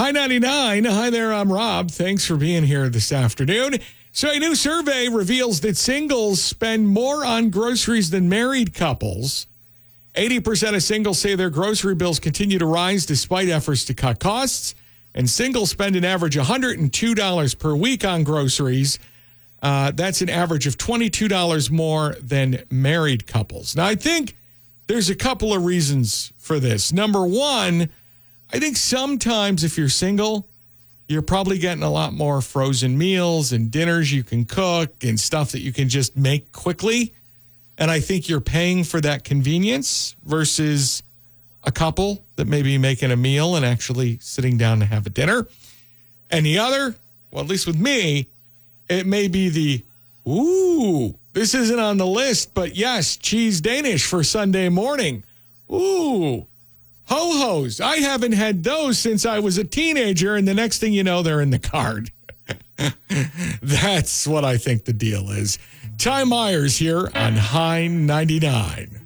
Hi, 99. Hi there, I'm Rob. Thanks for being here this afternoon. So a new survey reveals that singles spend more on groceries than married couples. 80% of singles say their grocery bills continue to rise despite efforts to cut costs. And singles spend an average $102 per week on groceries. That's an average of $22 more than married couples. Now, I think there's a couple of reasons for this. Number one, I think sometimes if you're single, you're probably getting a lot more frozen meals and dinners you can cook and stuff that you can just make quickly. And I think you're paying for that convenience versus a couple that may be making a meal and actually sitting down to have a dinner. And the other, well, at least with me, it may be this isn't on the list, but yes, cheese Danish for Sunday morning. Ooh. Ho-hos. I haven't had those since I was a teenager, and the next thing you know, they're in the card. That's what I think the deal is. Ty Myers here on High 99.